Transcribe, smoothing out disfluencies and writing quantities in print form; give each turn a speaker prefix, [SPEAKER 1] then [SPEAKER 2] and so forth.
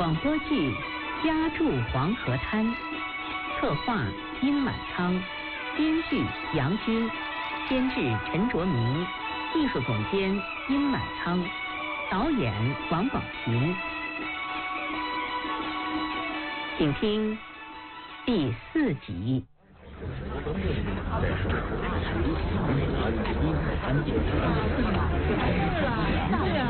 [SPEAKER 1] 广播剧《家住黄河滩》，策划殷满仓，编剧杨军，监制陈卓明，艺术总监殷满仓，导演王宝琴。请听第4集。
[SPEAKER 2] 对呀。